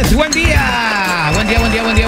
tardes, buen día. Buen día.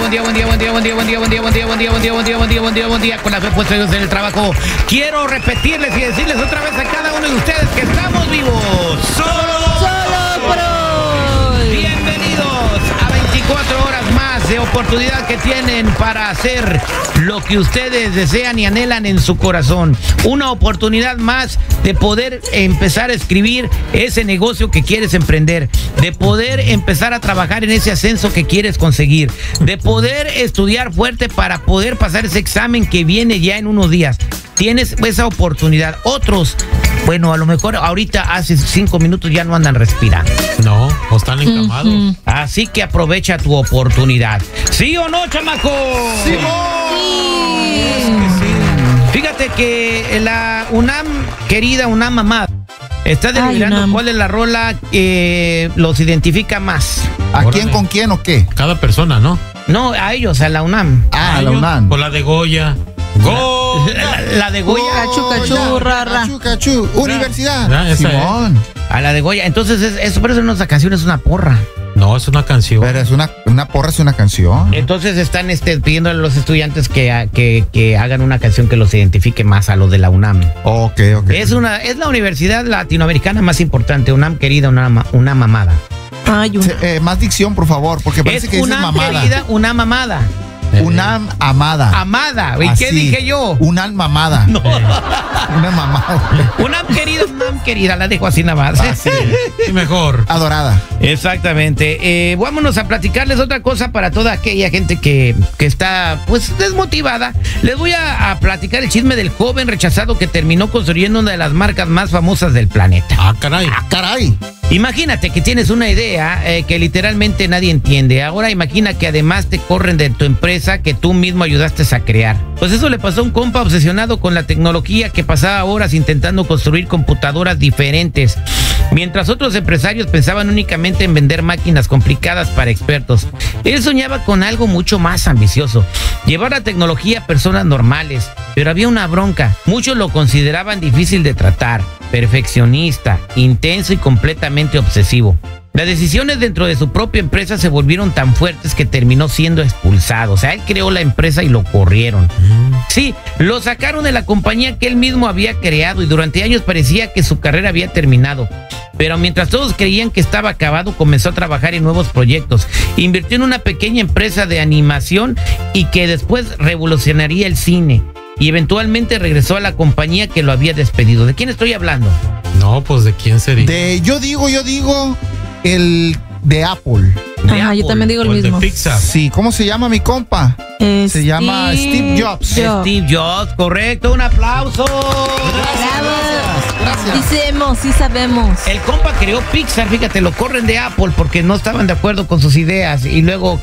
Buen día. Con la fe puesta en el trabajo. Quiero repetirles y decirles otra vez a cada uno de ustedes que estamos vivos. Solo por hoy. Bienvenidos a 24 horas más de oportunidad que tienen para hacer lo que ustedes desean y anhelan en su corazón. Una oportunidad más de poder empezar a escribir ese negocio que quieres emprender, de poder empezar a trabajar en ese ascenso que quieres conseguir, de poder estudiar fuerte para poder pasar ese examen que viene ya en unos días. Tienes esa oportunidad. Otros, bueno, a lo mejor ahorita hace 5 minutos ya no andan respirando. No, o están encamados. Así que aprovecha tu oportunidad. ¿Sí o no, chamaco? ¡Sí! Fíjate que la UNAM, querida UNAM mamá, está deliberando cuál es la rola que los identifica más. ¿A quién, con quién o qué? Cada persona, ¿no? No, a ellos, a la UNAM. Ah, a la UNAM. O la de Goya. La de Goya. Cachú. Universidad. Simón. A la de Goya. Entonces, eso, pero eso no es una canción, es una porra. No, es una canción. Pero es una porra, es una canción. Entonces están pidiendo a los estudiantes que hagan una canción que los identifique más a lo de la UNAM. Ok. Es la universidad latinoamericana más importante, UNAM querida, una mamada. Más dicción, por favor, porque parece que dices mamada. Querida, una mamada. UNAM amada. Amada. ¿Y qué dije yo? UNAM mamada. No. Una mamada. UNAM querida, la dejo así nada más. Así. Y mejor. Adorada. Exactamente. Vámonos a platicarles otra cosa para toda aquella gente que está, pues, desmotivada. Les voy a platicar el chisme del joven rechazado que terminó construyendo una de las marcas más famosas del planeta. Ah, caray. Imagínate que tienes una idea que literalmente nadie entiende. Ahora imagina que además te corren de tu empresa que tú mismo ayudaste a crear. Pues eso le pasó a un compa obsesionado con la tecnología que pasaba horas intentando construir computadoras diferentes, mientras otros empresarios pensaban únicamente en vender máquinas complicadas para expertos. Él soñaba con algo mucho más ambicioso, llevar la tecnología a personas normales, pero había una bronca. Muchos lo consideraban difícil de tratar, perfeccionista, intenso y completamente obsesivo. Las decisiones dentro de su propia empresa se volvieron tan fuertes que terminó siendo expulsado. O sea, él creó la empresa y lo corrieron. Sí, lo sacaron de la compañía que él mismo había creado y durante años parecía que su carrera había terminado. Pero mientras todos creían que estaba acabado, comenzó a trabajar en nuevos proyectos. Invirtió en una pequeña empresa de animación y que después revolucionaría el cine. Y eventualmente regresó a la compañía que lo había despedido. ¿De quién estoy hablando? No, pues ¿de quién sería? Yo digo el de Apple. Yo también digo el mismo. De Pixar. Sí, ¿cómo se llama mi compa? Se llama Steve Jobs. Steve Jobs, correcto, un aplauso. Gracias. Sí sabemos. El compa creó Pixar, fíjate, lo corren de Apple porque no estaban de acuerdo con sus ideas y luego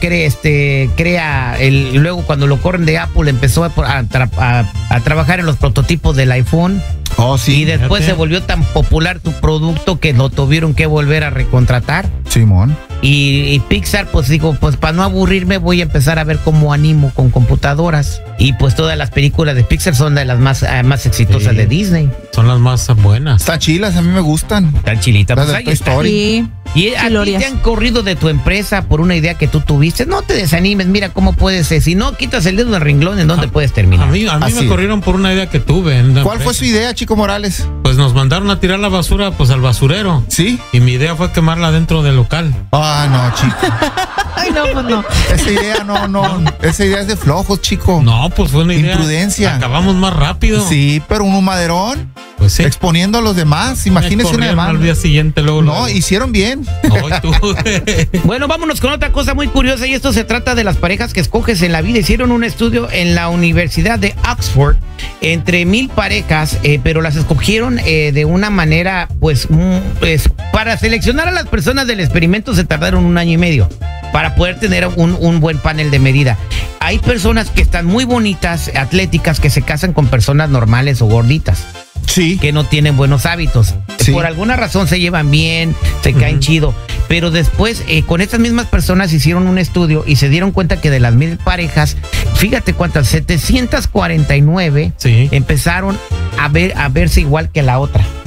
luego cuando lo corren de Apple empezó a trabajar en los prototipos del iPhone. Oh, sí. Y después se volvió tan popular tu producto que lo tuvieron que volver a recontratar. Simón. Y Pixar, pues digo, pues para no aburrirme voy a empezar a ver cómo animo con computadoras. Y pues todas las películas de Pixar son de las más exitosas de Disney. Son las más buenas. Están chilas, a mí me gustan. Están chilitas. Las Pues de ahí Toy está. Story. Sí. Y a ti te han corrido de tu empresa por una idea que tú tuviste. No te desanimes, mira cómo puedes ser. Si no quitas el dedo del renglón, ¿en dónde puedes terminar? A mí me corrieron por una idea que tuve. ¿Cuál fue su idea, Chico Morales? Pues nos mandaron a tirar la basura pues al basurero. ¿Sí? Y mi idea fue quemarla dentro del local. Ah, no, chico. Ay, no, pues no. Esa idea no. Esa idea es de flojos, chico. No, pues fue una idea. Imprudencia. Acabamos más rápido. Sí, pero un humaderón. Pues sí. Exponiendo a los demás. Imagínese una demanda. Al día siguiente luego. No, hicieron bien. No, tú. Bueno, vámonos con otra cosa muy curiosa y esto se trata de las parejas que escoges en la vida. Hicieron un estudio en la Universidad de Oxford entre 1000 parejas, pero las escogieron de una manera, pues, para seleccionar a las personas del experimento se tardaron 1 año y medio para poder tener un buen panel de medida. Hay personas que están muy bonitas, atléticas, que se casan con personas normales o gorditas. Sí. Que no tienen buenos hábitos. Sí. Por alguna razón se llevan bien, se caen chido. Pero después, con estas mismas personas hicieron un estudio y se dieron cuenta que de las 1000 parejas, fíjate cuántas, 749 empezaron a verse igual que la otra.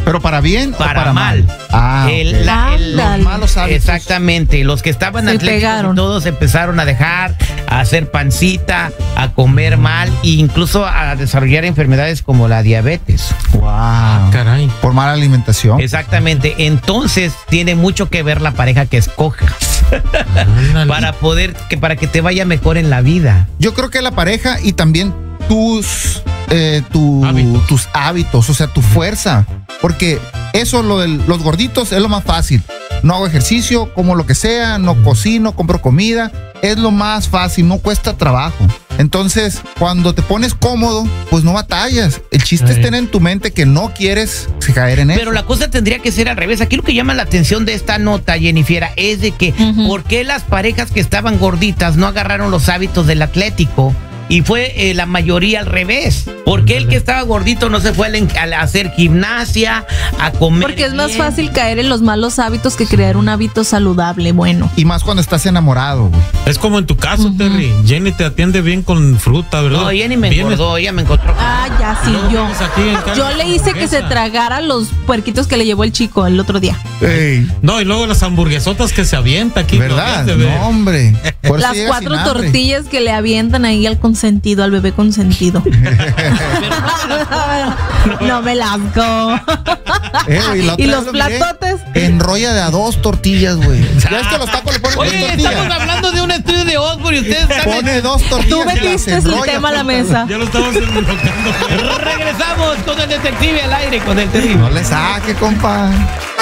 ¿Pero para bien o para mal. Ah, El- ok. la- el- Los malos hábitos. Exactamente, los que estaban Se atléticos pegaron. y todos empezaron a dejar, a hacer pancita, a comer mal e incluso a desarrollar enfermedades como la diabetes. Wow. Caray. Por mala alimentación. Exactamente, entonces tiene mucho que ver la pareja que escojas Ándale. para que te vaya mejor en la vida. Yo creo que la pareja y también tus Hábitos. tus hábitos, o sea, tu fuerza. Porque eso, lo de los gorditos, es lo más fácil. No hago ejercicio, como lo que sea, no cocino, compro comida. Es lo más fácil, no cuesta trabajo. Entonces, cuando te pones cómodo, pues no batallas. El chiste es Sí. tener en tu mente que no quieres caer en Pero eso. la cosa tendría que ser al revés. Aquí lo que llama la atención de esta nota, Jennifer, es de que ¿por qué las parejas que estaban gorditas no agarraron los hábitos del atlético? Y fue la mayoría al revés. ¿Por qué el que estaba gordito no se fue a hacer gimnasia, a comer? Porque es más bien? fácil caer en los malos hábitos que crear un hábito saludable, bueno. Y más cuando estás enamorado, güey. Es como en tu caso, Terry. Jenny te atiende bien con fruta, ¿verdad? No, Jenny me Vienes- engordó, ella me encontró. Ah, ya sí, Luego yo. vienes aquí en carne Yo le hice que se hamburguesa. tragara los puerquitos que le llevó el chico el otro día. Ey, No, y luego las hamburguesotas que se avienta aquí. ¿verdad? lo ves de ver. No, hombre. Por eso Las llegas 4 sin hambre. tortillas que le avientan ahí al consentido, al bebé consentido. No me lasco. La Y otra los vez lo miré. platotes. Enrolla de a 2 tortillas, güey. Ya es que los tacos le ponen 2 Oye, tortillas. estamos hablando de un estudio de Oxford y ustedes saben. Pone 2 tortillas. Tú y las metiste el enrolla tema a la juntas. mesa. Ya lo estamos enrocando. Regresamos con el detective al aire, con el terrible. No le saque, compa.